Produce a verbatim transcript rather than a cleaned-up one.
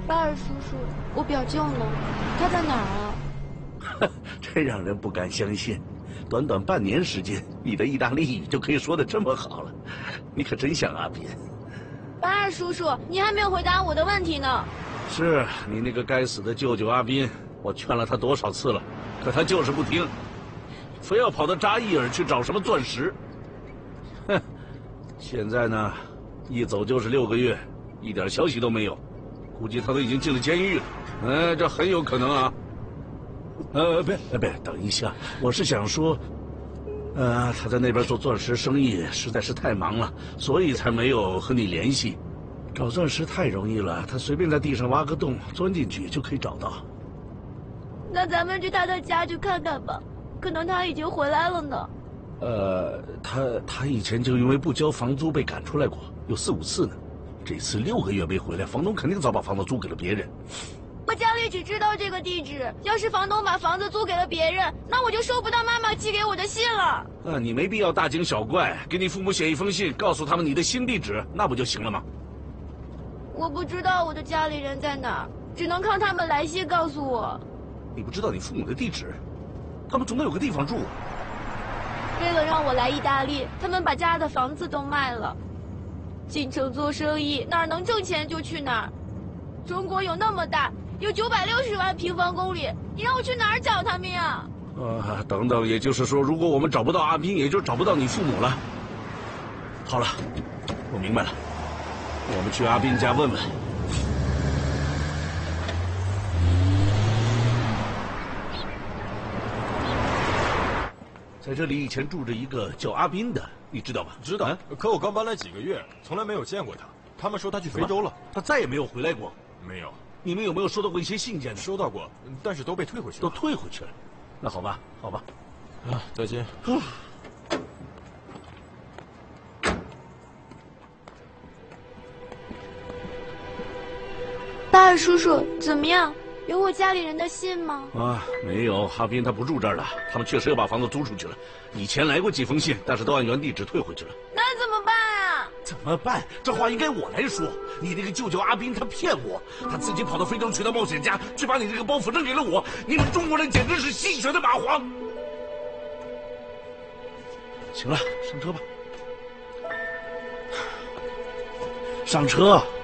巴尔叔叔，我表舅呢？他在哪儿啊？ 真让人不敢相信，短短半年时间，你的意大利语就可以说得这么好了，你可真像阿斌。 巴尔叔叔，你还没有回答我的问题呢。 是你那个该死的舅舅阿斌，我劝了他多少次了，可他就是不听，非要跑到扎伊尔去找什么钻石。哼，现在呢，一走就是六个月，一点消息都没有，估计他都已经进了监狱了。哎，这很有可能啊。呃，别，别，等一下，我是想说，呃，他在那边做钻石生意实在是太忙了，所以才没有和你联系。找钻石太容易了，他随便在地上挖个洞，钻进去就可以找到。 那咱们去他的家去看看吧，可能他已经回来了呢。 呃，他他以前就因为不交房租被赶出来过，有四五次呢。这次六个月没回来，房东肯定早把房子租给了别人。 我家里只知道这个地址，要是房东把房子租给了别人，那我就收不到妈妈寄给我的信了。 啊，你没必要大惊小怪，给你父母写一封信，告诉他们你的新地址，那不就行了吗？ 我不知道我的家里人在哪儿，只能靠他们来信告诉我。 你不知道你父母的地址？他们总得有个地方住。 为了让我来意大利，他们把家的房子都卖了。进城做生意，哪儿能挣钱就去哪儿。中国有那么大，有九百六十万平方公里，你让我去哪儿找他们呀？ 啊，等等，也就是说，如果我们找不到阿斌，也就找不到你父母了。好了，我明白了，我们去阿斌家问问。在这里以前住着一个叫阿斌的，你知道吧？ 知道，啊、可我刚搬来几个月，从来没有见过他。他们说他去非洲了， 他再也没有回来过。 没有。 你们有没有收到过一些信件呢？ 收到过，但是都被退回去了。 都退回去了。那好吧，好吧。 啊，再见。 巴尔叔叔，怎么样？有我家里人的信吗？ 啊，没有，阿斌他不住这儿了，他们确实又把房子租出去了。以前来过几封信，但是都按原地址退回去了。 那怎么办啊？ 怎么办？这话应该我来说。你那个舅舅阿斌他骗我，他自己跑到非洲去当冒险家，却把你这个包袱扔给了我。你们中国人简直是吸血的蚂蟥。行了，上车吧。上车。